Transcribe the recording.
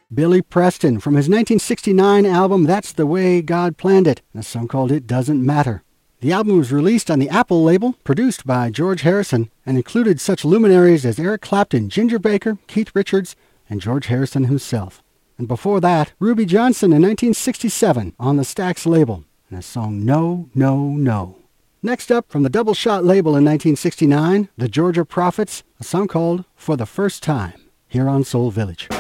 Billy Preston from his 1969 album That's the Way God Planned It, and a song called It Doesn't Matter. The album was released on the Apple label, produced by George Harrison, and included such luminaries as Eric Clapton, Ginger Baker, Keith Richards, and George Harrison himself. And before that, Ruby Johnson in 1967 on the Stax label, and a song No, No, No. Next up, from the Double Shot label in 1969, the Georgia Prophets, a song called For the First Time, here on Soul Village.